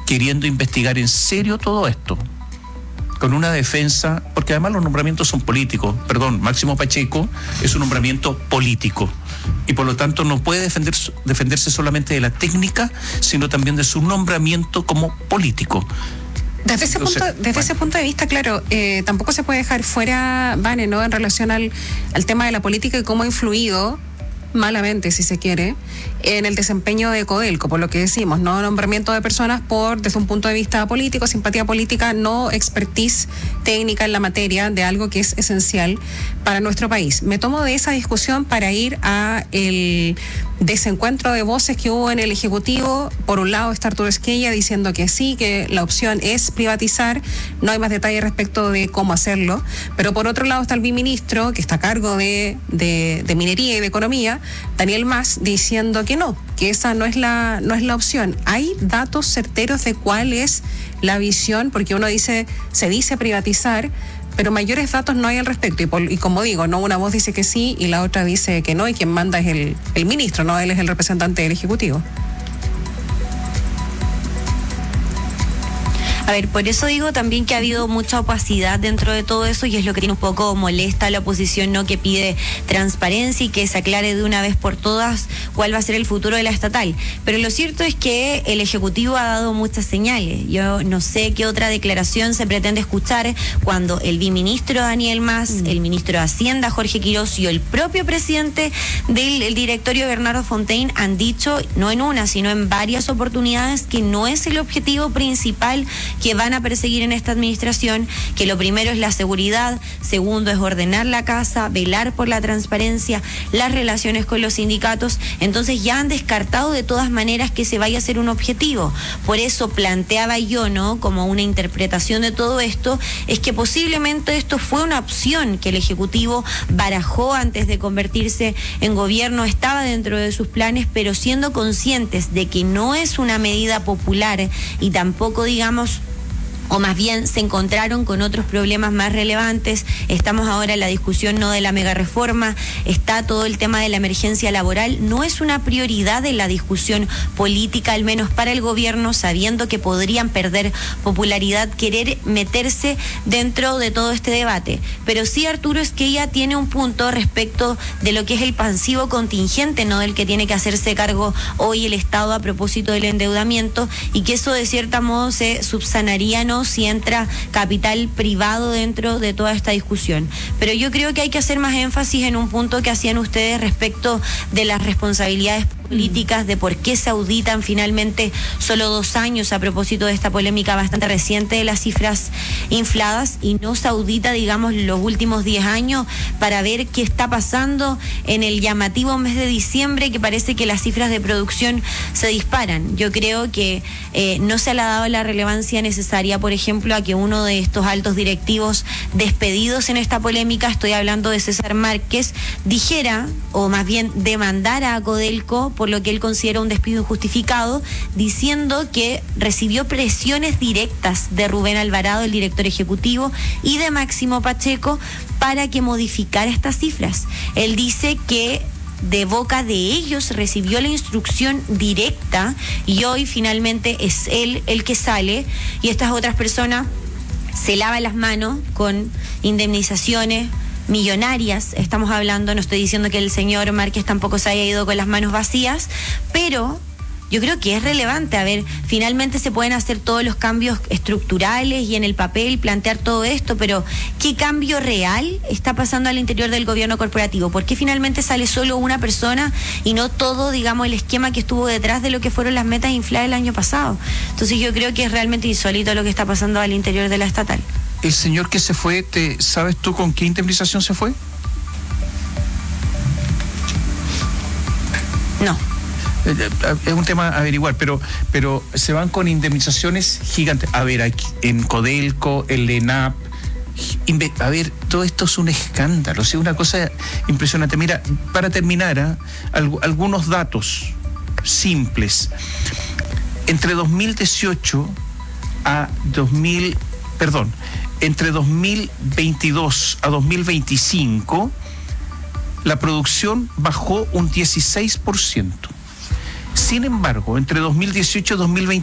queriendo investigar en serio todo esto, con una defensa, porque además los nombramientos son políticos. Máximo Pacheco es un nombramiento político y por lo tanto no puede defenderse solamente de la técnica, sino también de su nombramiento como político. Desde ese punto de vista, claro, tampoco se puede dejar fuera, Vane, ¿no?, en relación al tema de la política y cómo ha influido malamente, si se quiere, en el desempeño de Codelco, por lo que decimos, no nombramiento de personas desde un punto de vista político, simpatía política, no expertise técnica en la materia de algo que es esencial para nuestro país. Me tomo de esa discusión para ir a el desencuentro de voces que hubo en el Ejecutivo. Por un lado está Arturo Esquella diciendo que sí, que la opción es privatizar, no hay más detalles respecto de cómo hacerlo, pero por otro lado está el viceministro que está a cargo de minería y de economía, Daniel Mas, diciendo que no, que esa no es la opción. ¿Hay datos certeros de cuál es la visión? Porque uno se dice privatizar, pero mayores datos no hay al respecto. Y como digo, no, una voz dice que sí y la otra dice que no, y quien manda es el ministro, ¿no? Él es el representante del Ejecutivo. A ver, por eso digo también que ha habido mucha opacidad dentro de todo eso y es lo que tiene un poco molesta a la oposición, ¿no?, que pide transparencia y que se aclare de una vez por todas cuál va a ser el futuro de la estatal. Pero lo cierto es que el Ejecutivo ha dado muchas señales. Yo no sé qué otra declaración se pretende escuchar cuando el viceministro Daniel Mas, el ministro de Hacienda Jorge Quiroz y el propio presidente del directorio Bernardo Fontaine han dicho, no en una, sino en varias oportunidades, que no es el objetivo principal que van a perseguir en esta administración, que lo primero es la seguridad, segundo es ordenar la casa, velar por la transparencia, las relaciones con los sindicatos. Entonces ya han descartado de todas maneras que se vaya a ser un objetivo. Por eso planteaba yo, ¿no?, como una interpretación de todo esto, es que posiblemente esto fue una opción que el Ejecutivo barajó antes de convertirse en gobierno, estaba dentro de sus planes, pero siendo conscientes de que no es una medida popular y tampoco, digamos, o más bien se encontraron con otros problemas más relevantes. Estamos ahora en la discusión, no de la mega reforma, está todo el tema de la emergencia laboral. No es una prioridad de la discusión política, al menos para el gobierno, sabiendo que podrían perder popularidad, querer meterse dentro de todo este debate. Pero sí, Arturo Esquella tiene un punto respecto de lo que es el pasivo contingente, ¿no?, del que tiene que hacerse cargo hoy el Estado a propósito del endeudamiento, y que eso de cierto modo se subsanaría, ¿no?, si entra capital privado dentro de toda esta discusión. Pero yo creo que hay que hacer más énfasis en un punto que hacían ustedes respecto de las responsabilidades políticas, de por qué se auditan finalmente solo 2 años a propósito de esta polémica bastante reciente de las cifras infladas, y no se audita, digamos, los últimos 10 años para ver qué está pasando en el llamativo mes de diciembre, que parece que las cifras de producción se disparan. Yo creo que no se le ha dado la relevancia necesaria, por ejemplo, a que uno de estos altos directivos despedidos en esta polémica, estoy hablando de César Márquez, dijera, o más bien demandara a Codelco por lo que él considera un despido injustificado, diciendo que recibió presiones directas de Rubén Alvarado, el director ejecutivo, y de Máximo Pacheco para que modificara estas cifras. Él dice que de boca de ellos recibió la instrucción directa y hoy finalmente es él el que sale y estas otras personas se lavan las manos con indemnizaciones millonarias. Estamos hablando, no estoy diciendo que el señor Márquez tampoco se haya ido con las manos vacías, pero yo creo que es relevante. A ver, finalmente se pueden hacer todos los cambios estructurales y en el papel plantear todo esto, pero ¿qué cambio real está pasando al interior del gobierno corporativo? ¿Por qué finalmente sale solo una persona y no todo, digamos, el esquema que estuvo detrás de lo que fueron las metas infladas el año pasado? Entonces yo creo que es realmente insólito lo que está pasando al interior de la estatal. El señor que se fue, ¿sabes tú con qué indemnización se fue? No. Es un tema a averiguar, pero se van con indemnizaciones gigantes. A ver, aquí, en Codelco, el ENAP, a ver, todo esto es un escándalo, o sea, una cosa impresionante. Mira, para terminar, algunos datos simples. Entre 2018 a entre 2022 a 2025, la producción bajó un 16%. Sin embargo, entre 2018 y 2020